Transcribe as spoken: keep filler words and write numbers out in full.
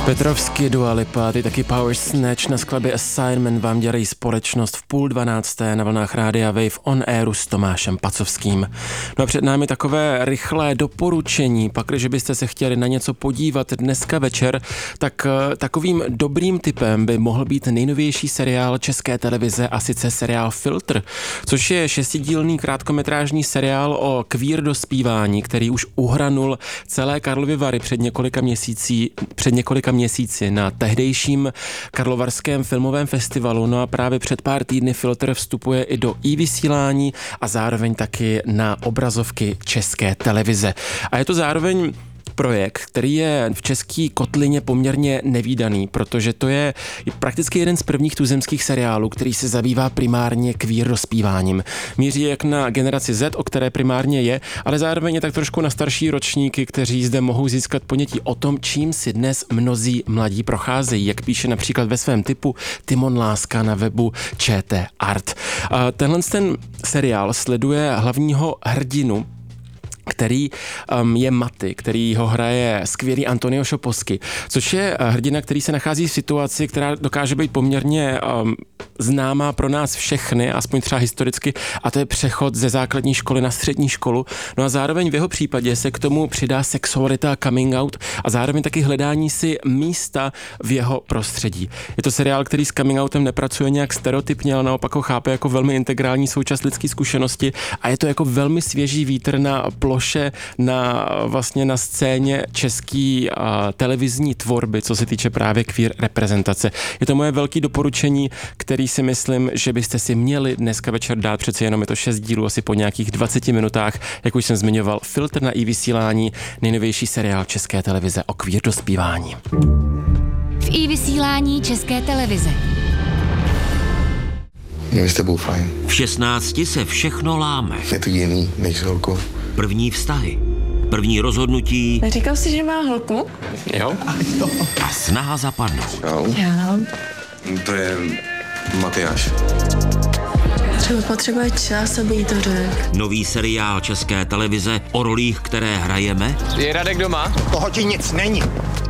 Petrovsky, Dua Lipa, ty taky Power Snatch na skladbě Assignment vám dělají společnost v půl dvanácté na vlnách Rádia Wave on airu s Tomášem Pacovským. No a před námi takové rychlé doporučení, pakliže byste se chtěli na něco podívat dneska večer, tak takovým dobrým tipem by mohl být nejnovější seriál České televize, a sice seriál Filtr, což je šestidílný krátkometrážní seriál o queer dospívání, který už uhranul celé Karlovy Vary před několika měsící, před několika měsíci na tehdejším Karlovarském filmovém festivalu. No a právě před pár týdny Filtr vstupuje i do i-vysílání a zároveň taky na obrazovky České televize. A je to zároveň projekt, který je v české kotlině poměrně nevídaný, protože to je prakticky jeden z prvních tuzemských seriálů, který se zabývá primárně queer dospíváním. Míří jak na generaci Z, o které primárně je, ale zároveň je tak trošku na starší ročníky, kteří zde mohou získat ponětí o tom, čím si dnes mnozí mladí procházejí, jak píše například ve svém tipu Timon Láska na webu ČT Art. A tenhle ten seriál sleduje hlavního hrdinu, který um, je Maty, který ho hraje skvělý Antonio Šoposky, což je hrdina, který se nachází v situaci, která dokáže být poměrně um, známá pro nás všechny, aspoň třeba historicky, a to je přechod ze základní školy na střední školu. No a zároveň v jeho případě se k tomu přidá sexualita, coming out a zároveň taky hledání si místa v jeho prostředí. Je to seriál, který s coming outem nepracuje nějak stereotypně, ale naopak ho chápe jako velmi integrální součást lidské zkušenosti a je to jako velmi svěží vítr na ploše na vlastně na scéně český a, televizní tvorby, co se týče právě queer reprezentace. Je to moje velké doporučení, který si myslím, že byste si měli dneska večer dát, přece jenom je to šest dílů, asi po nějakých dvaceti minutách, jak už jsem zmiňoval, Filtr na i-vysílání, nejnovější seriál České televize o queer dospívání. V i-vysílání České televize. Je mi s tebou fajn. V šestnácti se všechno láme. Je to jiný než s holkou. První vztahy, první rozhodnutí. Neříkal jsi, že má holku? Jo? A snaha zapadnout. Jo. Já. To je Matyáš. Třeba potřebuje čas, aby jí to řekl. Nový seriál České televize o rolích, které hrajeme. Je Radek doma? Toho ti nic není.